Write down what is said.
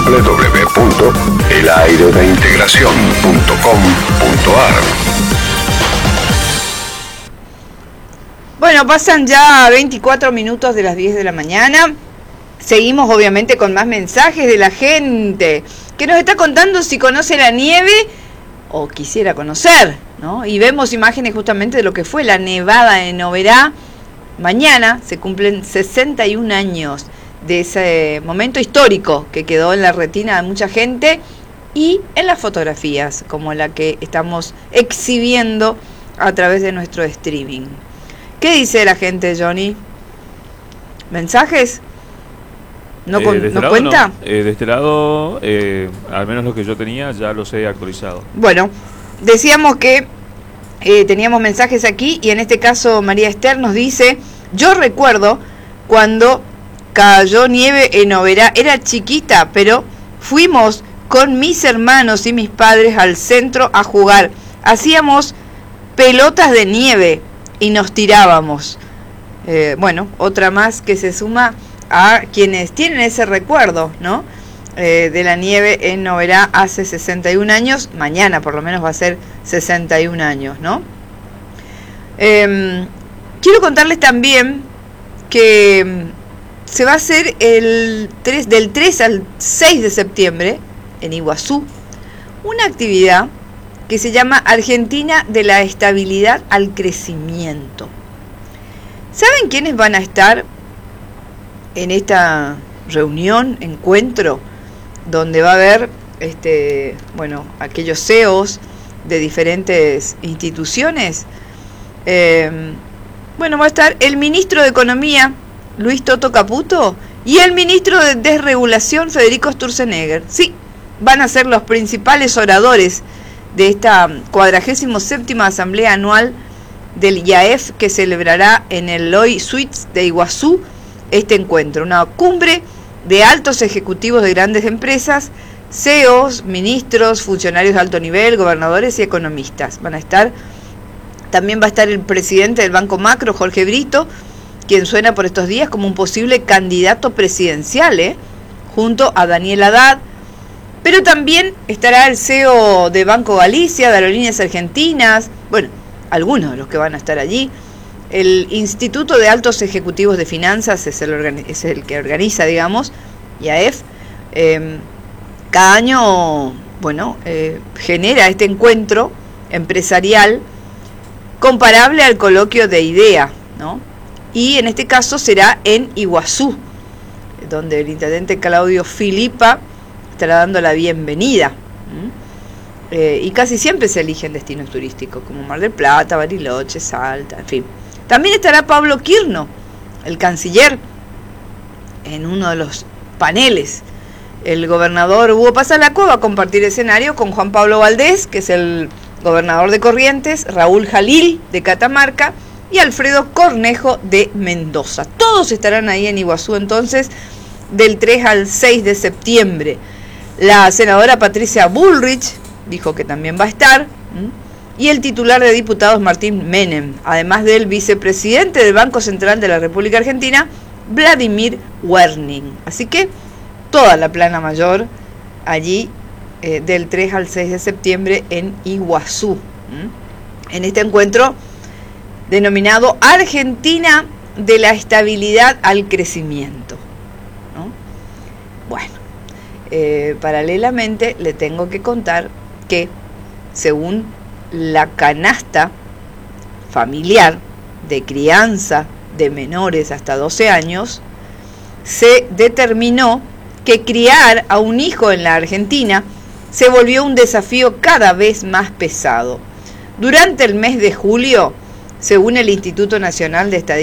www.elairedeintegracion.com.ar. Bueno, pasan ya 24 minutos de las 10 de la mañana. Seguimos obviamente con más mensajes de la gente que nos está contando si conoce la nieve o quisiera conocer, ¿no? Y vemos imágenes justamente de lo que fue la nevada en Oberá. Mañana se cumplen 61 años de ese momento histórico que quedó en la retina de mucha gente y en las fotografías como la que estamos exhibiendo a través de nuestro streaming. ¿Qué dice la gente, Johnny? ¿Mensajes? ¿No cuenta? No. De este lado, al menos lo que yo tenía, ya los he actualizado. Bueno, decíamos que teníamos mensajes aquí y en este caso María Esther nos dice: yo recuerdo cuando cayó nieve en Oberá, era chiquita, pero fuimos con mis hermanos y mis padres al centro a jugar. Hacíamos pelotas de nieve y nos tirábamos. Bueno, otra más que se suma a quienes tienen ese recuerdo, ¿no? De la nieve en Oberá hace 61 años, mañana por lo menos va a ser 61 años, ¿no? Quiero contarles también que se va a hacer del 3 al 6 de septiembre en Iguazú una actividad que se llama Argentina de la Estabilidad al Crecimiento. ¿Saben quiénes van a estar en esta reunión, encuentro, donde va a haber aquellos CEOs de diferentes instituciones? Va a estar el ministro de Economía, Luis Toto Caputo, y el ministro de Desregulación, Federico Sturzenegger. Sí, van a ser los principales oradores de esta 47ª Asamblea Anual del IAEF, que celebrará en el Loy Suites de Iguazú este encuentro, una cumbre de altos ejecutivos de grandes empresas, CEOs, ministros, funcionarios de alto nivel, gobernadores y economistas. También va a estar el presidente del Banco Macro, Jorge Brito, quien suena por estos días como un posible candidato presidencial, junto a Daniel Haddad. Pero también estará el CEO de Banco Galicia, de Aerolíneas Argentinas, algunos de los que van a estar allí. El Instituto de Altos Ejecutivos de Finanzas es el que organiza, digamos, IAEF. Cada año, genera este encuentro empresarial comparable al coloquio de IDEA, ¿no? Y en este caso será en Iguazú, donde el intendente Claudio Filipa estará dando la bienvenida. Y casi siempre se eligen destinos turísticos como Mar del Plata, Bariloche, Salta, en fin. También estará Pablo Quirno, el canciller, en uno de los paneles. El gobernador Hugo Pasalacó va a compartir escenario con Juan Pablo Valdés, que es el gobernador de Corrientes, Raúl Jalil de Catamarca y Alfredo Cornejo de Mendoza. Todos estarán ahí en Iguazú entonces del 3 al 6 de septiembre. La senadora Patricia Bullrich dijo que también va a estar, y el titular de diputados Martín Menem, además del vicepresidente del Banco Central de la República Argentina, Vladimir Werning. Así que toda la plana mayor allí del 3 al 6 de septiembre en Iguazú, en este encuentro denominado Argentina de la Estabilidad al Crecimiento, ¿no? Paralelamente le tengo que contar que según la canasta familiar de crianza de menores hasta 12 años, se determinó que criar a un hijo en la Argentina se volvió un desafío cada vez más pesado. Durante el mes de julio, según el Instituto Nacional de Estadística,